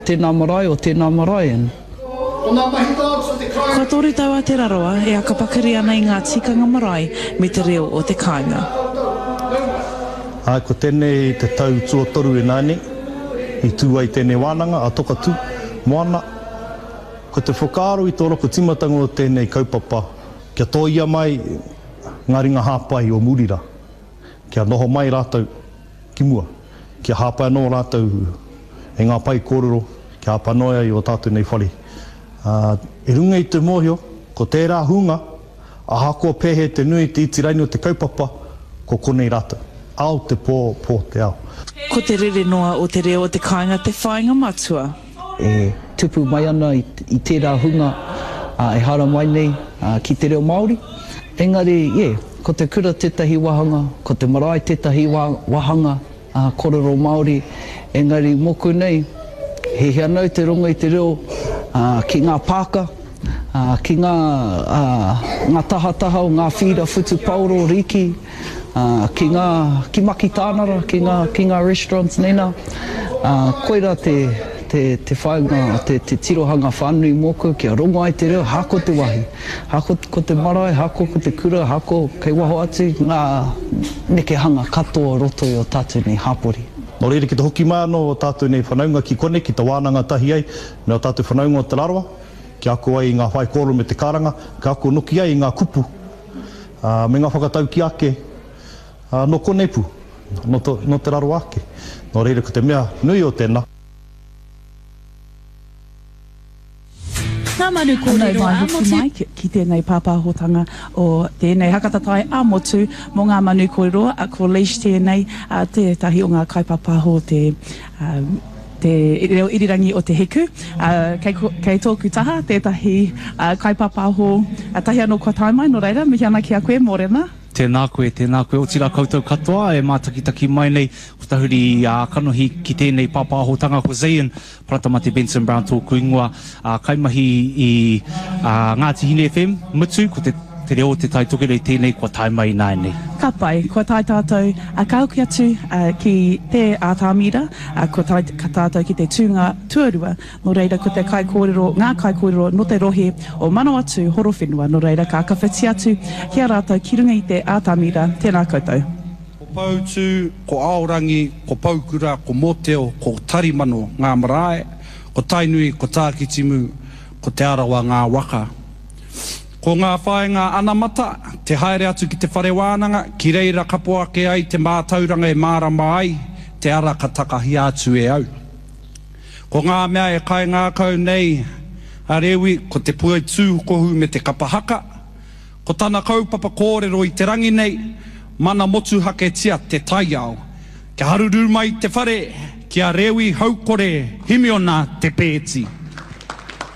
Tēnā marae o tēnā marae. Ko tori tau a te raroa e a kapakari ana i ngā tikanga marae me te reo o te kāinga. Ko tēnei te tau tuatoru e nāne, i tūai tēnei wānanga, a toka tū, moana. Ko te whakaaro i tō roko timatanga o tēnei kaupapa, kia tōia mai ngā ringa hāpai o Murira. Kia noho mai rātou ki mua, kia hāpai anō rātou e ngā pai kōrero, kia hāpai noia i o tātou nei whare. E runga i te mōhio, ko tērā hunga, a hakoa pēhe te nui te itiraini o te kaupapa, ko konei rātou. Ao te pō te ao. Ko te rere noa o te reo o te kāinga te whāinga matua. E tupu mai ana i tērā hunga e hara mai nei ki te reo Māori. Engari, ko te kura tētahi wahanga, ko te marae tētahi wahanga, kōrero Māori. Engari, moku nei, he anau te runga i te reo ki ngā pāka, ki ngā tahataha o ngā whira whutu pauro riki, ki maki tānara, ki ngā restaurants nena. Koira te whainga, te tirohanga whānui moku, kia rongo ai te reo, hako te wahi. Hako ko te marae, hako ko te kura, hako kei waho atu, ngā nekehanga katoa roto i o tātou nei hapori. Nō reira ki te hoki mai anō o tātou nei whanaunga ki kone, ki te wānanga tahi ai, me o tātou whanaunga o te raroa, ki ako ai i ngā whai kōro me te karanga, ki ako noki ai i ngā kupu, me ngā whakatau ki ake, no konepu, no te raroa ake. Nō reira ko te mea nui o tēnā. Nā manu kōrero a motu ki tēnei pāpāhotanga o tēnei hakatatai a motu mō ngā manu kōrero a ko leish tēnei tētahi o ngā kaipāpāho te reo irirangi o te heku. Kei tōku taha tētahi kaipāpāho tahi anō kua taimai no reira, mihi ana ki a koe mōrena. Tēnā koe, o tira koutou katoa e mātakitaki mai nei o tahuri kanohi ki tēnei pāpāhotanga ko Zayan Pratamati Benson Brown tōku ingoa kaimahi i Ngāti Hine FM mutu ko te reo te tai tokere tēnei kua tai mai nai nei. Ka pai, kua tai tātou kauki atu ki te ātāmira, kua tai ka tātou ki te tūnga tuarua, no reira ko te ngā kai kōrero no te rohe o Manawatu Horowhenua, no reira ka kawhiti atu kia rātou ki runga i te ātāmira, tēnā koutou. Ko Pautu, ko Aorangi, ko Paukura, ko Moteo, ko Tarimano, ngā marae, ko Tainui, ko Tākitimu, ko te arawa ngā waka. Ko ngā whaenga anamata, te haere atu ki te whare wānanga, ki reira kapua ke ai te mātauranga e mārama ai, te ara ka takahi atu e au. Ko ngā mea e kai ngā kau nei, a rewi, ko te puai tūkohu me te kapahaka, ko tana kaupapa kōrero i te rangi nei, mana motu hake tia te taiao, ke haruru mai te whare, ki a rewi haukore himiona te pēti.